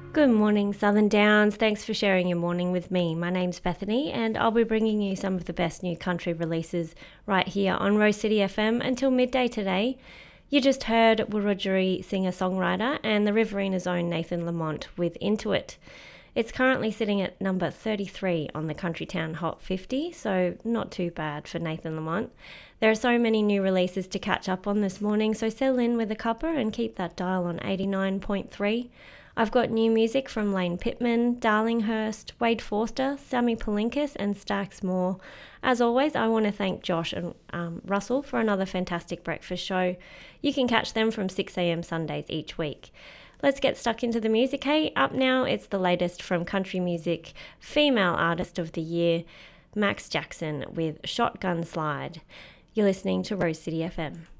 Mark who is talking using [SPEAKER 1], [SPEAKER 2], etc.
[SPEAKER 1] Good morning, Southern Downs. Thanks for sharing your morning with me. My name's Bethany, and I'll be bringing you some of the best new country releases right here on Rose City FM until midday today. You just heard Wiradjuri singer-songwriter and the Riverina's own Nathan Lamont with Into It. It's currently sitting at number 33 on the Countrytown Hot 50, so not too bad for Nathan Lamont. There are so many new releases to catch up on this morning, so settle in with a cuppa and keep that dial on 89.3. I've got new music from Lane Pittman, Darlinghurst, Wade Forster, Sammy Palinkas and Stax Moore. As always, I want to thank Josh and Russell for another fantastic breakfast show. You can catch them from 6am Sundays each week. Let's get stuck into the music, hey? Up now, it's the latest from country music female artist of the year, Max Jackson with Shotgun Slide. You're listening to Rose City FM.